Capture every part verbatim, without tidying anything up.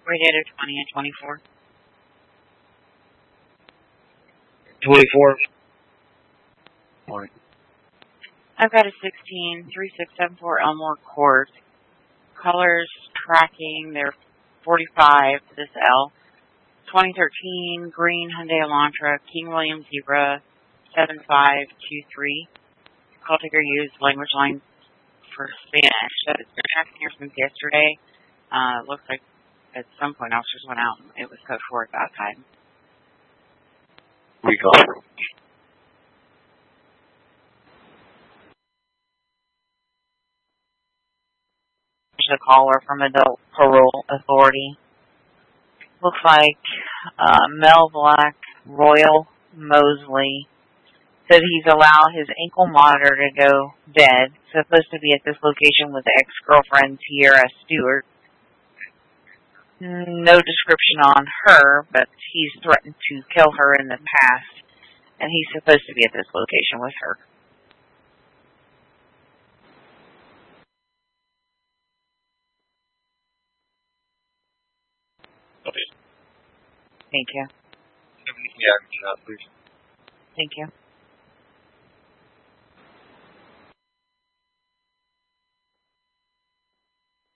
We did a twenty and twenty-four. twenty-four. Alright. I've got a sixteen, three six seven four Elmore Court. Colors tracking, they're forty-five to this L. twenty thirteen green Hyundai Elantra, King William Zebra, seven five two three. Call taker used language line for Spanish. So it's been tracking here since yesterday. Uh, it looks like at some point officers went out and it was code four at that time. Recall. The caller from Adult Parole Authority. Looks like uh, Mel Black, Royal Mosley, said he's allowed his ankle monitor to go dead. Supposed to be at this location with the ex-girlfriend Tierra Stewart. No description on her, but he's threatened to kill her in the past, and he's supposed to be at this location with her. Okay. Thank you. Yeah, shot, please. Thank you.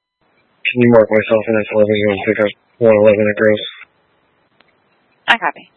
Can you mark myself in S eleven and pick up one eleven at Gross? I copy.